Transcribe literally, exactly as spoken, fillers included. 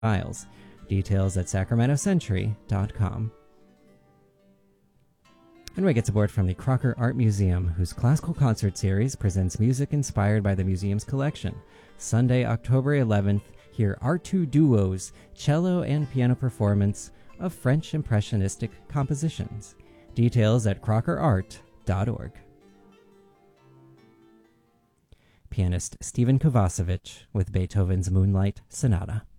Files. Details at sacramento century dot com. And we get support from the Crocker Art Museum, whose classical concert series presents music inspired by the museum's collection. Sunday, October eleventh, hear Artu Duo's cello and piano performance of French Impressionistic compositions. Details at crocker art dot org. Pianist Stephen Kovacevic with Beethoven's Moonlight Sonata.